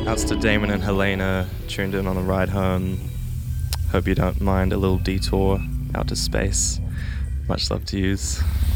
Outs to Damon and Helena, tuned in on the ride home. Hope you don't mind a little detour out to space. Much love to yous.